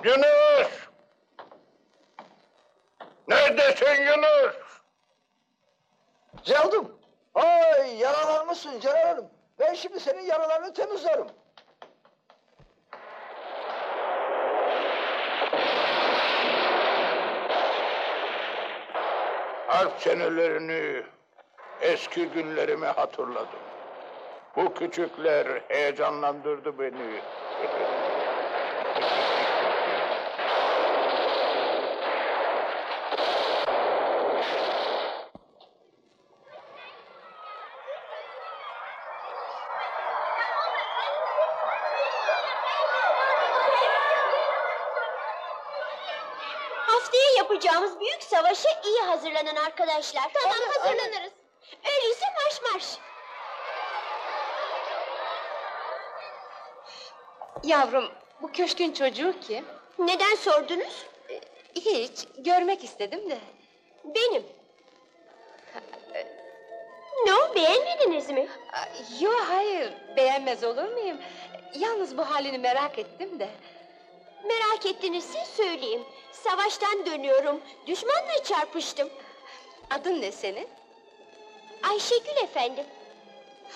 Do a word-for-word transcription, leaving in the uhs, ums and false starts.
Yunus! Neredesin Yunus? Geldim. Ay yaralanmışsın Celal Hanım. Ben şimdi senin yaralarını temizlerim. Harp senelerini, eski günlerimi hatırladım. Bu küçükler heyecanlandırdı beni. Haftaya yapacağımız büyük savaşa iyi hazırlanın arkadaşlar. Tamam, hazırlanırız. Öyleyse marş marş. Yavrum, bu köşkün çocuğu kim? Neden sordunuz? Hiç, görmek istedim de. Benim. Ne o, beğenmediniz mi? Yo, hayır, beğenmez olur muyum? Yalnız bu halini merak ettim de. Merak ettinizse söyleyeyim. Savaştan dönüyorum. Düşmanla çarpıştım. Adın ne senin? Ayşegül efendim.